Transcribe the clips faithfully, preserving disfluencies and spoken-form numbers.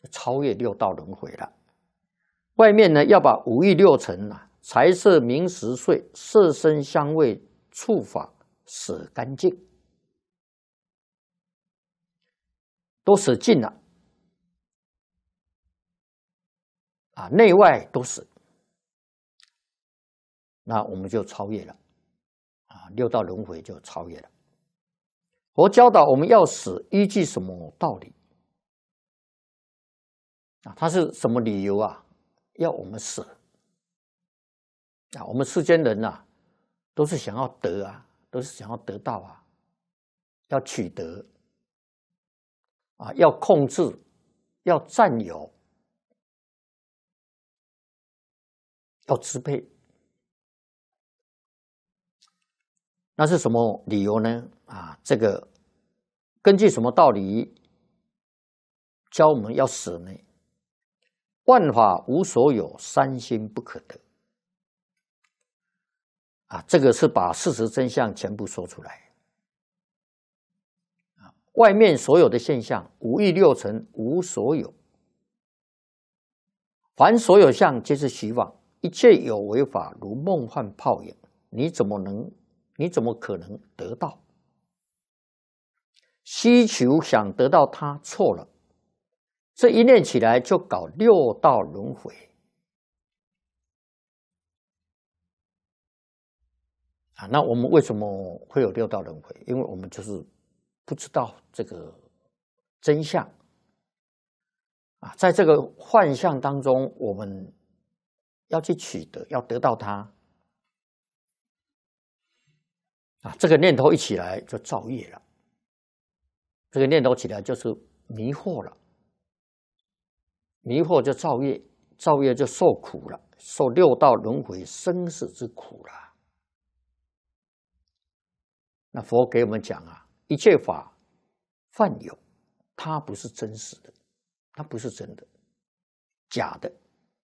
超越六道轮回了。外面呢，要把五欲六尘啊，财色名食睡、色声香味触法舍干净，都舍尽了啊，内外都舍，那我们就超越了啊，六道轮回就超越了。佛教导我们要死，依据什么道理啊？它是什么理由啊？要我们死啊！我们世间人呐、啊，都是想要得啊，都是想要得到啊，要取得啊，要控制，要占有，要支配。那是什么理由呢？啊，这个根据什么道理教我们要死呢？万法无所有，三心不可得。啊，这个是把事实真相全部说出来。啊，外面所有的现象，五欲六尘无所有，凡所有相皆是虚妄，一切有为法如梦幻泡影。你怎么能？你怎么可能得到？需求想得到它，错了。这一念起来就搞六道轮回啊！那我们为什么会有六道轮回？因为我们就是不知道这个真相啊，在这个幻象当中，我们要去取得，要得到它啊！这个念头一起来就造业了，这个念头起来就是迷惑了。迷惑就造业，造业就受苦了，受六道轮回生死之苦了。那佛给我们讲啊，一切法泛有，它不是真实的，它不是真的，假的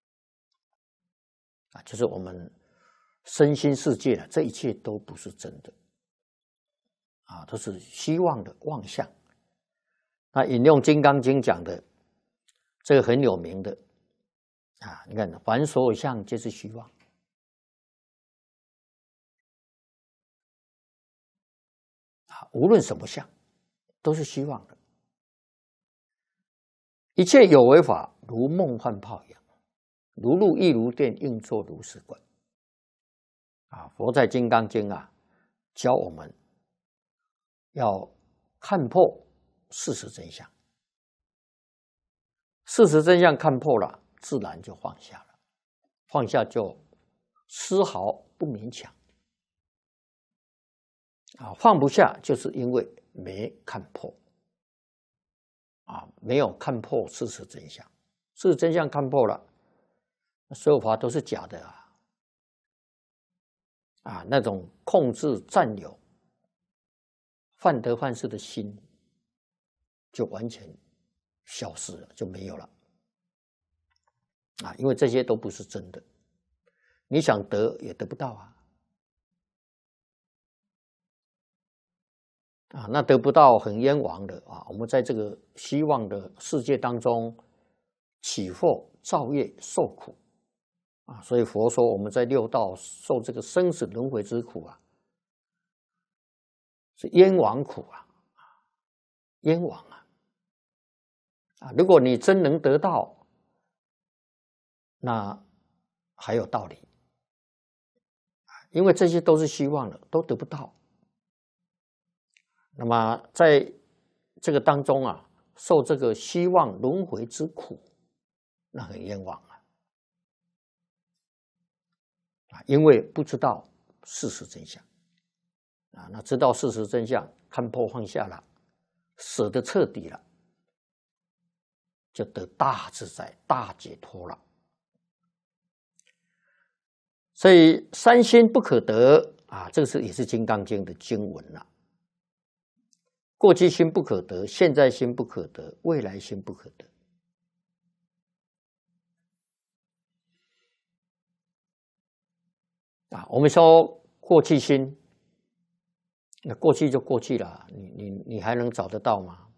啊，就是我们身心世界啊，这一切都不是真的啊，都是虚妄的妄想。那引用《金刚经》讲的。这个很有名的啊，你看，凡所有相皆是虚妄啊，无论什么相，都是虚妄的。一切有为法，如梦幻泡影，如露亦如电，应作如是观。啊，佛在《金刚经》啊，教我们要看破事实真相。事实真相看破了，自然就放下了，放下就丝毫不勉强啊，放不下就是因为没看破啊，没有看破事实真相。事实真相看破了，所有法都是假的啊，啊，那种控制、占有、患得患失的心就完全消失了，就没有了啊！因为这些都不是真的，你想得也得不到啊！啊，那得不到很冤枉的啊！我们在这个希望的世界当中起惑、造业、受苦啊！所以佛说我们在六道受这个生死轮回之苦啊，是冤枉苦啊！冤枉啊！啊，如果你真能得到，那还有道理，因为这些都是虚妄的，都得不到。那么在这个当中啊，受这个虚妄轮回之苦，那很冤枉啊！啊，因为不知道事实真相啊，那知道事实真相，看破放下了，舍得彻底了，就得大自在、大解脱了。所以三心不可得啊，这个是也是《金刚经》的经文了。过去心不可得，现在心不可得，未来心不可得。啊，我们说过去心，那过去就过去了，你你你还能找得到吗？